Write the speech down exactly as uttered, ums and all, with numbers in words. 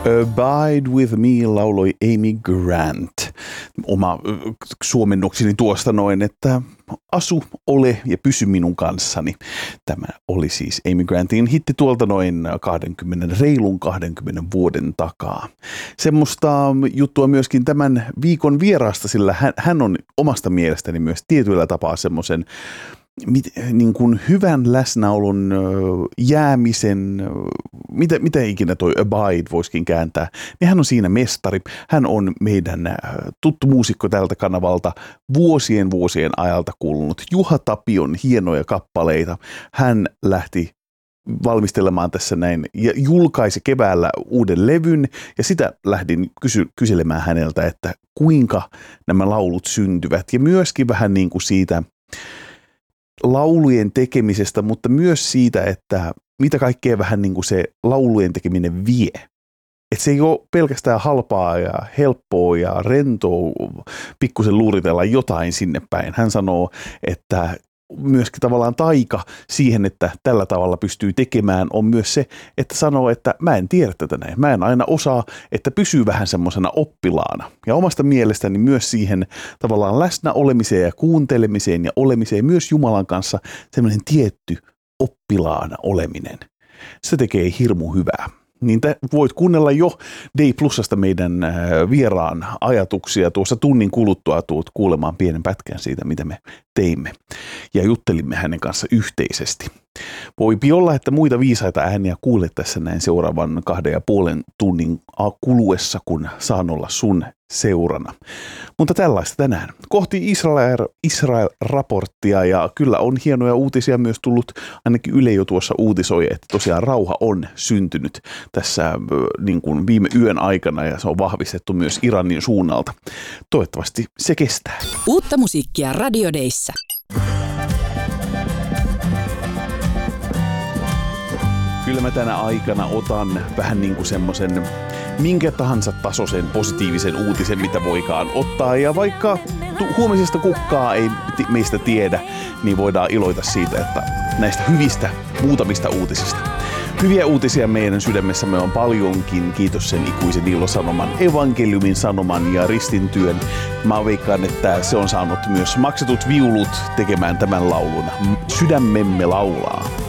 Abide with me lauloi Amy Grant. Oma suomennokseni tuosta noin, että asu, ole ja pysy minun kanssani. Tämä oli siis Amy Grantin hitti tuolta noin kaksikymmentä, reilun kaksikymmentä vuoden takaa. Semmoista juttua myöskin tämän viikon vieraasta, sillä hän, hän on omasta mielestäni myös tietyllä tapaa semmoisen Mit, niin kuin hyvän läsnäolon jäämisen, mitä, mitä ikinä toi abide voisikin kääntää, niin hän on siinä mestari. Hän on meidän tuttu muusikko tältä kanavalta vuosien vuosien ajalta kuulunut Juha Tapion hienoja kappaleita. Hän lähti valmistelemaan tässä näin ja julkaisi keväällä uuden levyn ja sitä lähdin kysy- kyselemään häneltä, että kuinka nämä laulut syntyvät ja myöskin vähän niin kuin siitä laulujen tekemisestä, mutta myös siitä, että mitä kaikkea vähän niin kuin se laulujen tekeminen vie. Että se ei ole pelkästään halpaa ja helppoa ja rentoa pikkusen luuritella jotain sinne päin. Hän sanoo, että myöskin tavallaan taika siihen, että tällä tavalla pystyy tekemään, on myös se, että sanoo, että mä en tiedä tätä näin. Mä en aina osaa, että pysyy vähän semmoisena oppilaana. Ja omasta mielestäni myös siihen tavallaan läsnä olemiseen ja kuuntelemiseen ja olemiseen myös Jumalan kanssa semmoinen tietty oppilaana oleminen. Se tekee hirmu hyvää. Niin te voit kuunnella jo Day Plusasta meidän vieraan ajatuksia. Tuossa tunnin kuluttua tuut kuulemaan pienen pätkän siitä, mitä me teimme. Ja juttelimme hänen kanssa yhteisesti. Voipi olla, että muita viisaita ääniä kuulet tässä näin seuraavan kahden ja puolen tunnin kuluessa, kun saan olla sun seurana. Mutta tällaista tänään. Kohti Israel, Israel-raporttia ja kyllä on hienoja uutisia myös tullut, ainakin Yle jo tuossa uutisoi, että tosiaan rauha on syntynyt tässä niin kuin viime yön aikana ja se on vahvistettu myös Iranin suunnalta. Toivottavasti se kestää. Uutta musiikkia Radio Dayssä. Kyllä mä tänä aikana otan vähän niin kuin semmoisen minkä tahansa tasoisen positiivisen uutisen, mitä voikaan ottaa. Ja vaikka tu- huomisesta kukkaa ei t- meistä tiedä, niin voidaan iloita siitä, että näistä hyvistä muutamista uutisista. Hyviä uutisia meidän sydämessämme on paljonkin, kiitos sen ikuisen ilosanoman, evankeliumin sanoman ja ristintyön. Mä veikkaan, että se on saanut myös maksetut viulut tekemään tämän laulun. Sydämemme laulaa.